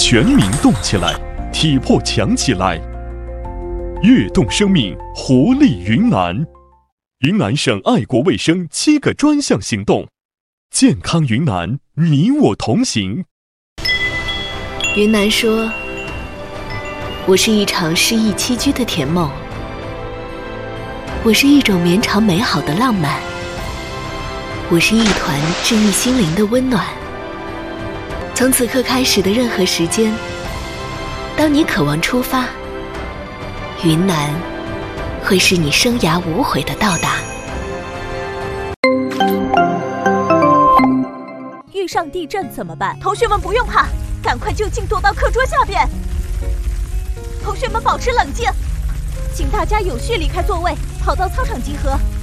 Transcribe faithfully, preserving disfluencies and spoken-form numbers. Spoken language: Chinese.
全民动起来，体魄强起来。跃动生命，活力云南。云南省爱国卫生七个专项行动，健康云南，你我同行。 云南说，我是一场诗意栖居的甜梦，我是一种绵长美好的浪漫，我是一团治愈心灵的温暖。从此刻开始的任何时间，当你渴望出发，云南会是你生涯无悔的到达。 遇上地震怎么办？同学们不用怕，赶快就近躲到课桌下边。同学们保持冷静，请大家有序离开座位，跑到操场集合。